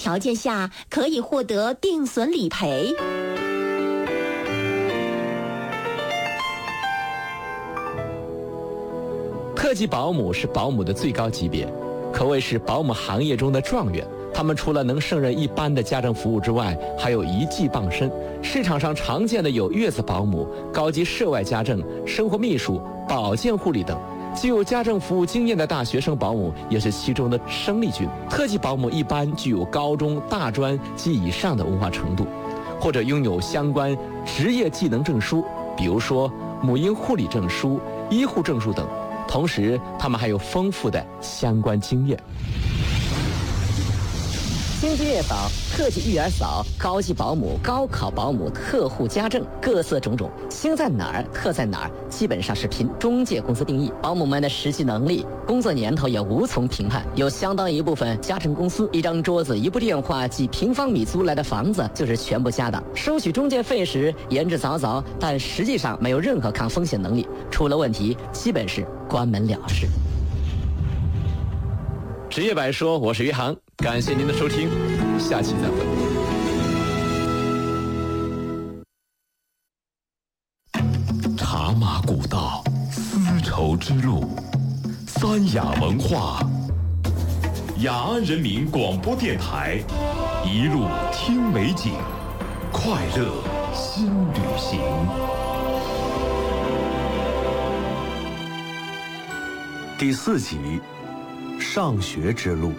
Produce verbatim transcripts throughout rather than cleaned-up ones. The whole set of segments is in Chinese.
条件下可以获得定损理赔。 特级保姆是保姆的最高级别，可谓是保姆行业中的状元。他们除了能胜任一般的家政服务之外，还有一技傍身。市场上常见的有月子保姆、高级涉外家政、生活秘书、保健护理等。具有家政服务经验的大学生保姆也是其中的生力军。特级保姆一般具有高中、大专及以上的文化程度，或者拥有相关职业技能证书，比如说母婴护理证书、医护证书等。同时，他们还有丰富的相关经验。 星级月嫂、特级育儿嫂、高级保姆、高考保姆、特护家政，各色种种，星在哪儿，特在哪儿，基本上是凭中介公司定义。保姆们的实际能力、工作年头也无从评判。有相当一部分家政公司，一张桌子、一部电话、几平方米租来的房子就是全部家当。收取中介费时言之凿凿，但实际上没有任何抗风险能力，出了问题基本是关门了事。 职业百说，我是于航，感谢您的收听，下期再会。 茶马古道，丝绸之路，三雅文化，雅安人民广播电台，一路听美景，快乐新旅行。 第四集，上学之路。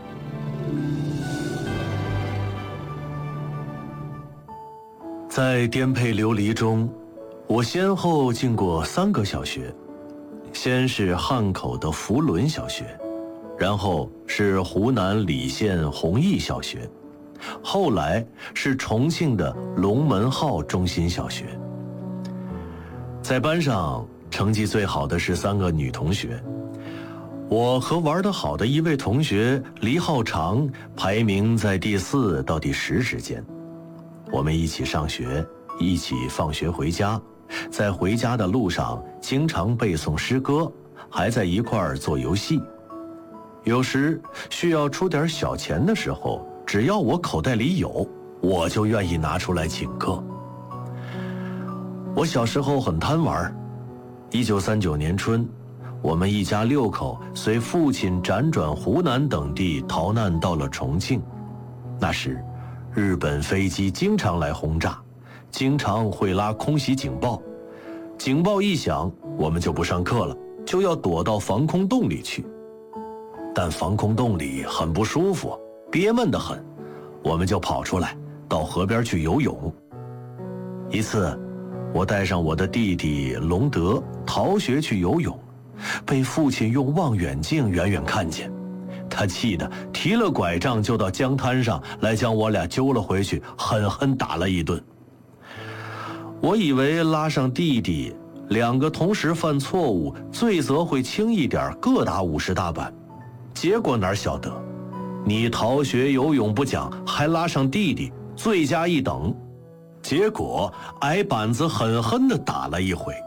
在颠沛流离中，我先后进过三个小学，先是汉口的福伦小学，然后是湖南澧县弘毅小学，后来是重庆的龙门号中心小学。在班上成绩最好的是三个女同学，我和玩得好的一位同学黎浩长排名在第四到第十之间。我们一起上学，一起放学回家，在回家的路上经常背诵诗歌，还在一块儿做游戏。有时需要出点小钱的时候，只要我口袋里有，我就愿意拿出来请客。我小时候很贪玩。一九三九年春，我们一家六口随父亲辗转湖南等地逃难到了重庆。那时日本飞机经常来轰炸，经常会拉空袭警报，警报一响，我们就不上课了，就要躲到防空洞里去。但防空洞里很不舒服，憋闷得很，我们就跑出来到河边去游泳。一次我带上我的弟弟龙德逃学去游泳，被父亲用望远镜远远看见，他气得提了拐杖就到江滩上来，将我俩揪了回去，狠狠打了一顿。我以为拉上弟弟，两个同时犯错误，罪责会轻一点，各打五十大板。结果哪晓得，你逃学游泳不讲，还拉上弟弟，罪加一等。结果挨板子狠狠地打了一回。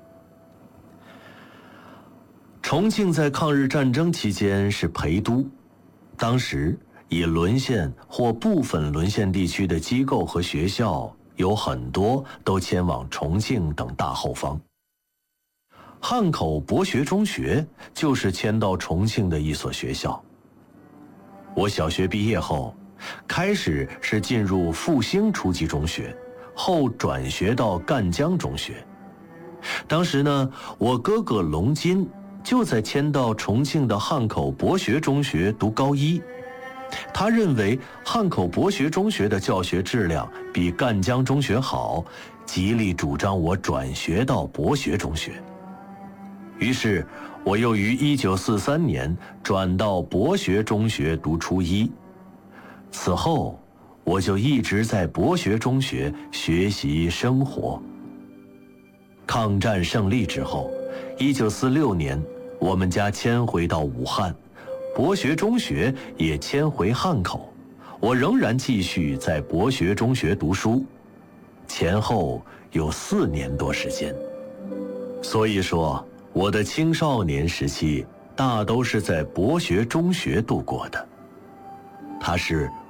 重庆在抗日战争期间是陪都，当时已沦陷或部分沦陷地区的机构和学校有很多都迁往重庆等大后方。汉口博学中学就是迁到重庆的一所学校。我小学毕业后，开始是进入复兴初级中学，后转学到赣江中学。当时呢，我哥哥龙金就在迁到重庆的汉口博学中学读高一。他认为汉口博学中学的教学质量比赣江中学好，极力主张我转学到博学中学。于是我又于一九四三年转到博学中学读初一。此后我就一直在博学中学学习生活。抗战胜利之后，一九四六年我们家迁回到武汉，博学中学也迁回汉口，我仍然继续在博学中学读书，前后有四年多时间。所以说我的青少年时期大都是在博学中学度过的，它是